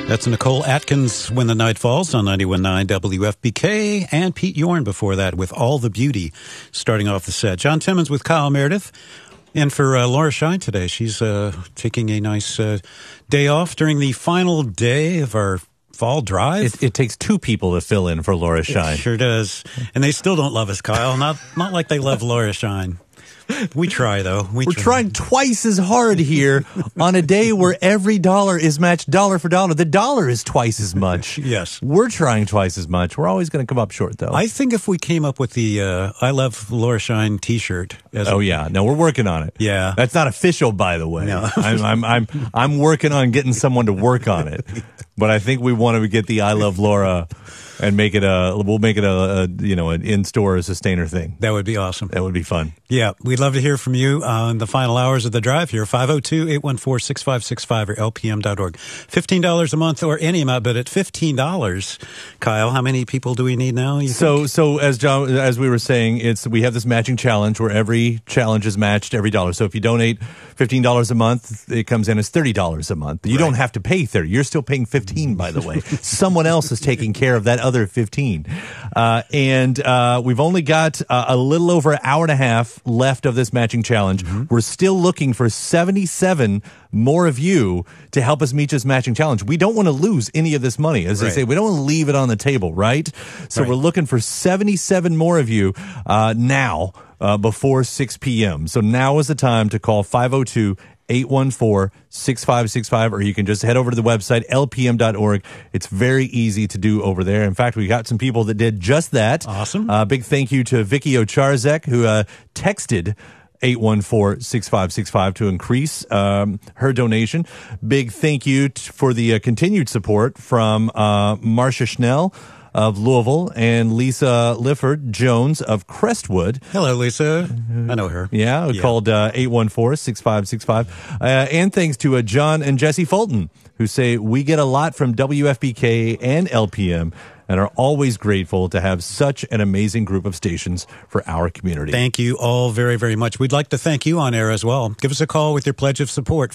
That's Nicole Atkins, When the Night Falls, on 91.9 WFBK, and Pete Yorn before that with All the Beauty, starting off the set. John Timmons with Kyle Meredith, and for Laura Shine today. She's taking a nice day off during the final day of our fall drive. It takes two people to fill in for Laura Shine. It sure does. And they still don't love us, Kyle. Not like they love Laura Shine. We try, though. We're trying twice as hard here on a day where every dollar is matched dollar for dollar. The dollar is twice as much. Yes. We're trying twice as much. We're always going to come up short, though. I think if we came up with the I Love Laura Shine T-shirt. Yeah. No, we're working on it. Yeah. That's not official, by the way. No. I'm working on getting someone to work on it. But I think we want to get the I Love Laura and we'll make it an in-store sustainer thing. That would be awesome. That would be fun. Yeah, we'd love to hear from you in the final hours of the drive here. 502-814-6565 or lpm.org. $15 a month or any amount, but at $15, Kyle, how many people do we need now? So as we were saying, we have this matching challenge where every challenge is matched every dollar. So if you donate $15 a month, it comes in as $30 a month. You don't have to pay $30. You're still paying $15, by the way. Someone else is taking care of that other $15. And we've only got a little over an hour and a half left of this matching challenge. Mm-hmm. We're still looking for 77 more of you to help us meet this matching challenge. We don't want to lose any of this money. As they say, we don't want to leave it on the table, right? So we're looking for 77 more of you now before 6 p.m. So now is the time to call 502-814-6565, or you can just head over to the website, lpm.org. It's very easy to do over there. In fact, we got some people that did just that. Awesome. Big thank you to Vicky Ocharzek, who texted 814-6565 to increase her donation. Big thank you for the continued support from Marcia Schnell of Louisville and Lisa Lifford Jones of Crestwood. Hello, Lisa. I know her. Yeah. Called 814-6565. And thanks to John and Jesse Fulton, who say, we get a lot from WFBK and LPM and are always grateful to have such an amazing group of stations for our community. Thank you all very, very much. We'd like to thank you on air as well. Give us a call with your pledge of support,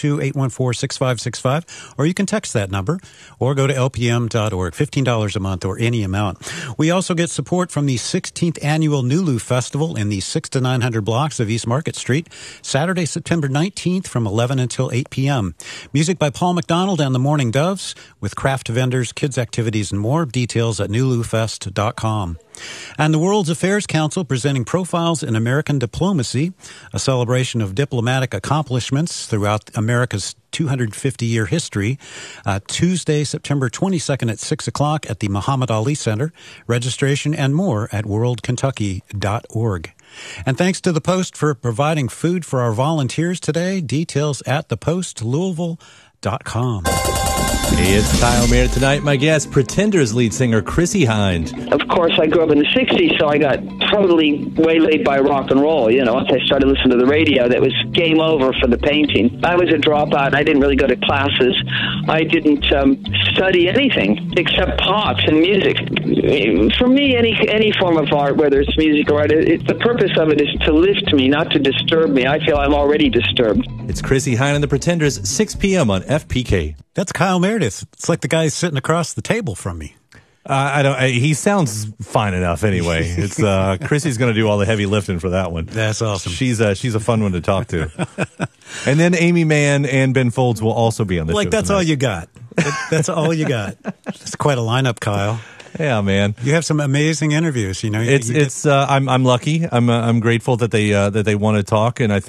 502-814-6565, or you can text that number or go to lpm.org, $15 a month or any amount. We also get support from the 16th Annual Nulu Festival in the 6 to 900 blocks of East Market Street, Saturday, September 19th from 11 until 8 p.m. Music by Paul McDonald and the Morning Doves with craft vendors, kids' activities, and more. Details at nulufest.com. And the World Affairs Council presenting Profiles in American Diplomacy, a celebration of diplomatic accomplishments throughout America's 250-year history, Tuesday, September 22nd at 6 o'clock at the Muhammad Ali Center. Registration and more at worldkentucky.org. And thanks to The Post for providing food for our volunteers today. Details at thepostlouisville.com. Hey, it's Kyle Meredith tonight. My guest, Pretenders lead singer Chrissie Hynde. Of course, I grew up in the 60s, so I got totally waylaid by rock and roll. Once I started listening to the radio, that was game over for the painting. I was a dropout. I didn't really go to classes. I didn't study anything except pops and music. For me, any form of art, whether it's music or art, the purpose of it is to lift me, not to disturb me. I feel I'm already disturbed. It's Chrissie Hynde and the Pretenders, 6 p.m. on FPK. That's Kyle Meredith. It's like the guy sitting across the table from me. He sounds fine enough anyway. It's Chrissy's going to do all the heavy lifting for that one. That's awesome. She's a fun one to talk to. And then Amy Mann and Ben Folds will also be on the show. That's tonight. all you got. That's all you got. It's quite a lineup, Kyle. Yeah, man. You have some amazing interviews. I'm lucky. I'm grateful that they want to talk, and I think